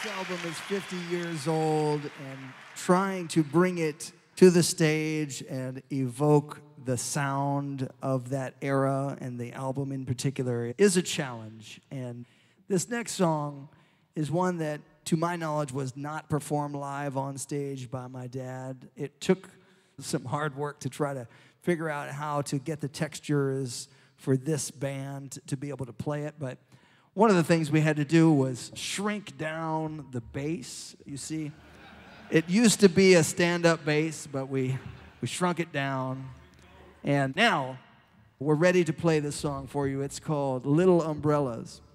This album is 50 years old, and trying to bring it to the stage and evoke the sound of that era and the album in particular is a challenge. And this next song is one that, to my knowledge, was not performed live on stage by my dad. It took some hard work to try to figure out how to get the textures for this band to be able to play it, but one of the things we had to do was shrink down the bass. You see, it used to be a stand-up bass, but we shrunk it down. And now we're ready to play this song for you. It's called Little Umbrellas.